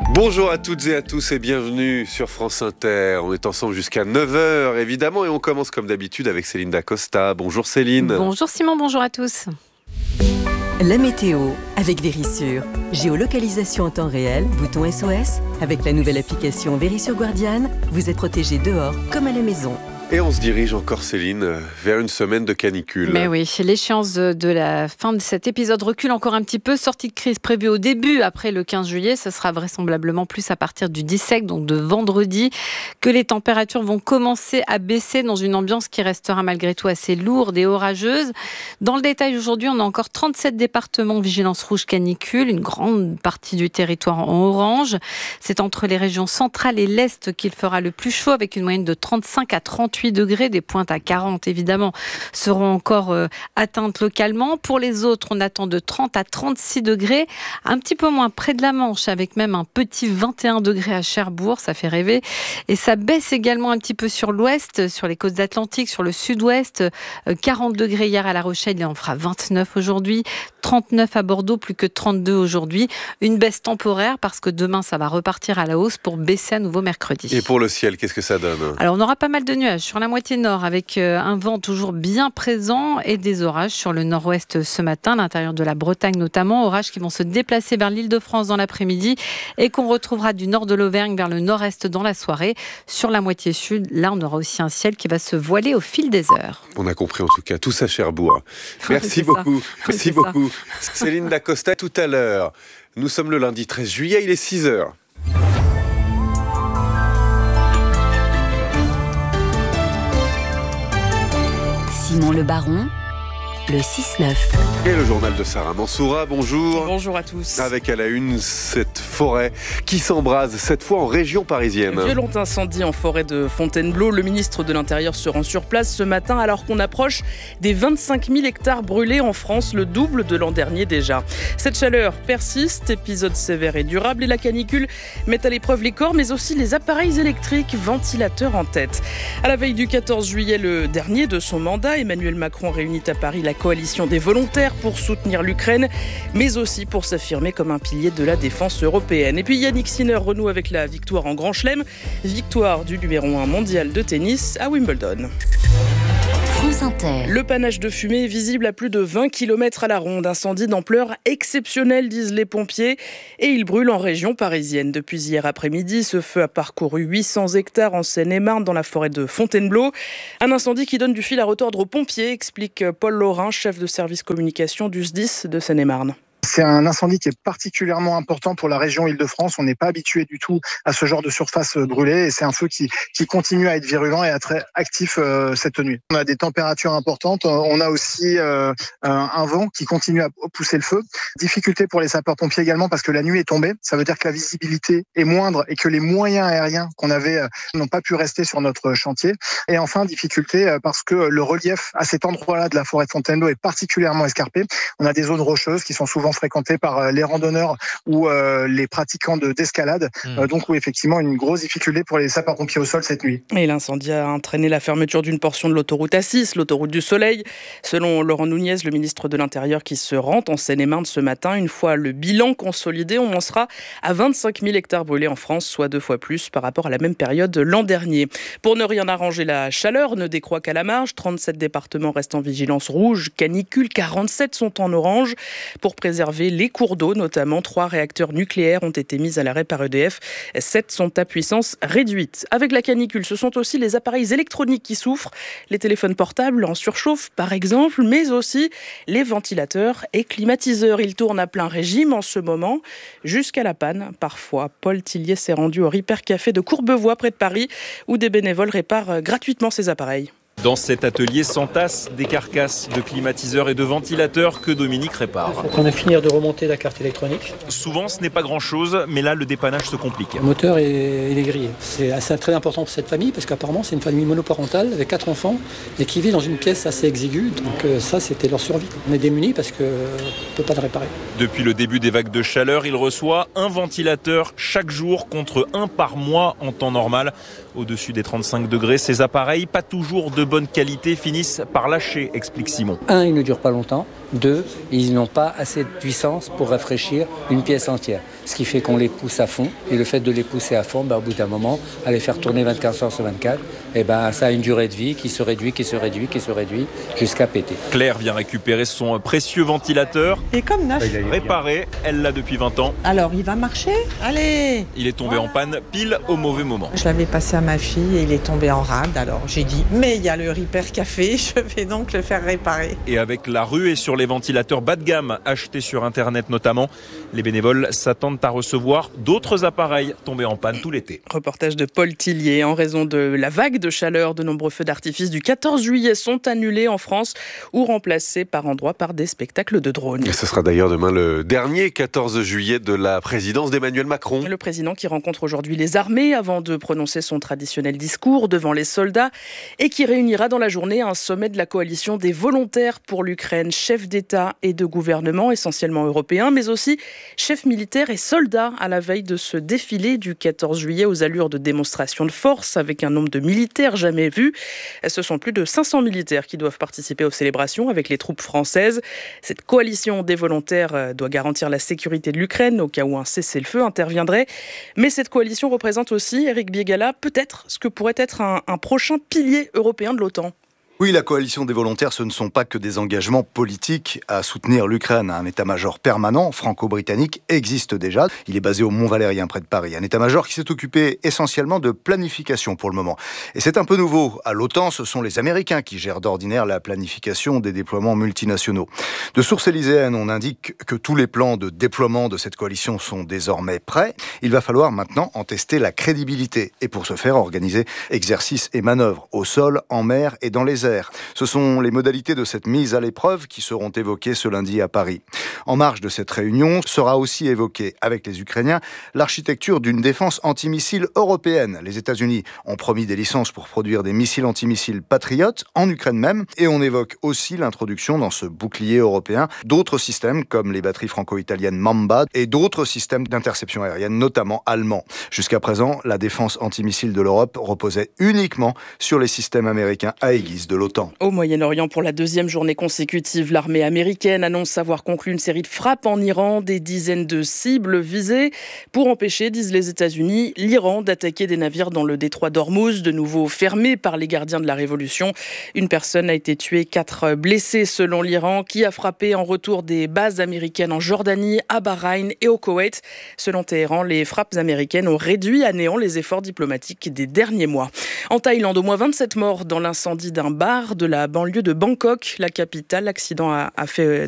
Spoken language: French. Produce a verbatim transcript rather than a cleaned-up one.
Bonjour à toutes et à tous et bienvenue sur France Inter. On est ensemble jusqu'à neuf heures évidemment et on commence comme d'habitude avec Céline Dacosta. Bonjour Céline. Bonjour Simon, bonjour à tous. La météo avec Verisure. Géolocalisation en temps réel, bouton S O S. Avec la nouvelle application Verisure Guardian, vous êtes protégé dehors comme à la maison. Et on se dirige encore, Céline, vers une semaine de canicule. Mais oui, l'échéance de la fin de cet épisode recule encore un petit peu. Sortie de crise prévue au début, après le quinze juillet. Ce sera vraisemblablement plus à partir du dix-sept, donc de vendredi, que les températures vont commencer à baisser dans une ambiance qui restera malgré tout assez lourde et orageuse. Dans le détail, aujourd'hui, on a encore trente-sept départements vigilance rouge canicule, une grande partie du territoire en orange. C'est entre les régions centrales et l'est qu'il fera le plus chaud, avec une moyenne de trente-cinq à trente-huit degrés, des pointes à quarante évidemment seront encore euh, atteintes localement. Pour les autres, on attend de trente à trente-six degrés, un petit peu moins près de la Manche, avec même un petit vingt et un degrés à Cherbourg, ça fait rêver. Et ça baisse également un petit peu sur l'ouest, sur les côtes atlantiques, sur le sud-ouest, euh, quarante degrés hier à La Rochelle, il en fera vingt-neuf aujourd'hui, trente-neuf à Bordeaux, plus que trente-deux aujourd'hui. Une baisse temporaire parce que demain ça va repartir à la hausse pour baisser à nouveau mercredi. Et pour le ciel, qu'est-ce que ça donne ? Alors on aura pas mal de nuages sur la moitié nord, avec un vent toujours bien présent et des orages sur le nord-ouest ce matin, à l'intérieur de la Bretagne notamment. Orages qui vont se déplacer vers l'Île-de-France dans l'après-midi et qu'on retrouvera du nord de l'Auvergne vers le nord-est dans la soirée. Sur la moitié sud, là on aura aussi un ciel qui va se voiler au fil des heures. On a compris en tout cas, tout ça Cherbourg. Merci beaucoup, merci beaucoup. Céline Dacosta, tout à l'heure. Nous sommes le lundi treize juillet, il est six heures. Simon Le Baron, le six neuf. Et le journal de Sarah Mansoura, bonjour. Bonjour à tous. Avec à la une cette forêt qui s'embrase, cette fois en région parisienne. Violent incendie en forêt de Fontainebleau. Le ministre de l'Intérieur se rend sur place ce matin alors qu'on approche des vingt-cinq mille hectares brûlés en France, le double de l'an dernier déjà. Cette chaleur persiste, épisode sévère et durable, et la canicule met à l'épreuve les corps mais aussi les appareils électriques, ventilateurs en tête. À la veille du quatorze juillet, le dernier de son mandat, Emmanuel Macron réunit à Paris la coalition des volontaires pour soutenir l'Ukraine, mais aussi pour s'affirmer comme un pilier de la défense européenne. Et puis Yannick Sinner renoue avec la victoire en Grand Chelem, victoire du numéro un mondial de tennis à Wimbledon. France Inter. Le panache de fumée est visible à plus de vingt kilomètres à la ronde. Incendie d'ampleur exceptionnelle, disent les pompiers. Et il brûle en région parisienne. Depuis hier après-midi, ce feu a parcouru huit cents hectares en Seine-et-Marne, dans la forêt de Fontainebleau. Un incendie qui donne du fil à retordre aux pompiers, explique Paul Laurin, chef de service communication du S D I S de Seine-et-Marne. C'est un incendie qui est particulièrement important pour la région Île-de-France. On n'est pas habitué du tout à ce genre de surface brûlée et c'est un feu qui, qui continue à être virulent et à être actif euh, cette nuit. On a des températures importantes. On a aussi euh, un, un vent qui continue à pousser le feu. Difficulté pour les sapeurs-pompiers également parce que la nuit est tombée. Ça veut dire que la visibilité est moindre et que les moyens aériens qu'on avait euh, n'ont pas pu rester sur notre chantier. Et enfin, difficulté euh, parce que le relief à cet endroit-là de la forêt de Fontainebleau est particulièrement escarpé. On a des zones rocheuses qui sont souvent fréquentés par les randonneurs ou euh, les pratiquants de, d'escalade. Mmh. Euh, donc oui, effectivement, une grosse difficulté pour les sapeurs-pompiers au sol cette nuit. Et l'incendie a entraîné la fermeture d'une portion de l'autoroute A six, l'autoroute du Soleil. Selon Laurent Nunez, le ministre de l'Intérieur qui se rend en Seine-et-Marne ce matin, une fois le bilan consolidé, on en sera à vingt-cinq mille hectares brûlés en France, soit deux fois plus par rapport à la même période l'an dernier. Pour ne rien arranger, la chaleur ne décroît qu'à la marge. trente-sept départements restent en vigilance rouge, canicule, quarante-sept sont en orange. Pour préserver les cours d'eau, notamment trois réacteurs nucléaires ont été mis à l'arrêt par E D F. sept sont à puissance réduite. Avec la canicule, ce sont aussi les appareils électroniques qui souffrent, les téléphones portables en surchauffe par exemple, mais aussi les ventilateurs et climatiseurs. Ils tournent à plein régime en ce moment, jusqu'à la panne parfois. Paul Tillier s'est rendu au Ripper Café de Courbevoie près de Paris, où des bénévoles réparent gratuitement ces appareils. Dans cet atelier s'entassent des carcasses de climatiseurs et de ventilateurs que Dominique répare. On a fini de remonter la carte électronique. Souvent, ce n'est pas grand-chose, mais là, le dépannage se complique. Le moteur est, il est grillé. C'est assez très important pour cette famille parce qu'apparemment, c'est une famille monoparentale avec quatre enfants et qui vit dans une pièce assez exiguë. Donc ça, c'était leur survie. On est démunis parce qu'on ne peut pas le réparer. Depuis le début des vagues de chaleur, il reçoit un ventilateur chaque jour contre un par mois en temps normal. Au-dessus des trente-cinq degrés, ces appareils, pas toujours de bonne qualité, finissent par lâcher, explique Simon. Un, ils ne durent pas longtemps. Deux, ils n'ont pas assez de puissance pour rafraîchir une pièce entière. ce qui fait qu'on les pousse à fond. Et le fait de les pousser à fond, bah, au bout d'un moment, à les faire tourner vingt-quatre heures sur vingt-quatre, et ben, ça a une durée de vie qui se réduit, qui se réduit, qui se réduit, jusqu'à péter. Claire vient récupérer son précieux ventilateur. Et comme neuf. Réparé, elle l'a depuis vingt ans. Alors, il va marcher ? Allez ! Il est tombé Voilà. en panne pile au mauvais moment. Je l'avais passé à ma fille et il est tombé en rade. Alors, j'ai dit, mais il y a le Repair Café, je vais donc le faire réparer. Et avec la ruée sur les ventilateurs bas de gamme, achetés sur Internet notamment, les bénévoles s'attendent à recevoir d'autres appareils tombés en panne tout l'été. Reportage de Paul Tillier. En raison de la vague de chaleur, de nombreux feux d'artifice du quatorze juillet sont annulés en France ou remplacés par endroits par des spectacles de drones. Et ce sera d'ailleurs demain le dernier quatorze juillet de la présidence d'Emmanuel Macron. Le président qui rencontre aujourd'hui les armées avant de prononcer son traditionnel discours devant les soldats et qui réunira dans la journée un sommet de la coalition des volontaires pour l'Ukraine, chefs d'État et de gouvernement essentiellement européens, mais aussi chefs militaires et soldats à la veille de ce défilé du quatorze juillet aux allures de démonstration de force avec un nombre de militaires jamais vu. Ce sont plus de cinq cents militaires qui doivent participer aux célébrations avec les troupes françaises. Cette coalition des volontaires doit garantir la sécurité de l'Ukraine au cas où un cessez-le-feu interviendrait. Mais cette coalition représente aussi, Éric Biégala, peut-être ce que pourrait être un, un prochain pilier européen de l'OTAN. Oui, la coalition des volontaires, ce ne sont pas que des engagements politiques à soutenir l'Ukraine. Un état-major permanent franco-britannique existe déjà. Il est basé au Mont-Valérien, près de Paris. Un état-major qui s'est occupé essentiellement de planification pour le moment. Et c'est un peu nouveau. À l'OTAN, ce sont les Américains qui gèrent d'ordinaire la planification des déploiements multinationaux. De sources élyséennes, on indique que tous les plans de déploiement de cette coalition sont désormais prêts. Il va falloir maintenant en tester la crédibilité. Et pour ce faire, organiser exercices et manœuvres au sol, en mer et dans les airs. Ce sont les modalités de cette mise à l'épreuve qui seront évoquées ce lundi à Paris. En marge de cette réunion sera aussi évoquée avec les Ukrainiens l'architecture d'une défense antimissile européenne. Les États-Unis ont promis des licences pour produire des missiles antimissiles Patriot en Ukraine même, et on évoque aussi l'introduction dans ce bouclier européen d'autres systèmes comme les batteries franco-italiennes Mamba et d'autres systèmes d'interception aérienne, notamment allemands. Jusqu'à présent, la défense antimissile de l'Europe reposait uniquement sur les systèmes américains à aiguise de l'OTAN. Au Moyen-Orient, pour la deuxième journée consécutive, l'armée américaine annonce avoir conclu une série de frappes en Iran, des dizaines de cibles visées pour empêcher, disent les États-Unis, l'Iran d'attaquer des navires dans le détroit d'Ormuz, de nouveau fermé par les gardiens de la Révolution. Une personne a été tuée, quatre blessés selon l'Iran, qui a frappé en retour des bases américaines en Jordanie, à Bahreïn et au Koweït. Selon Téhéran, les frappes américaines ont réduit à néant les efforts diplomatiques des derniers mois. En Thaïlande, au moins vingt-sept morts dans l'incendie d'un bar de la banlieue de Bangkok, la capitale. L'accident a, a fait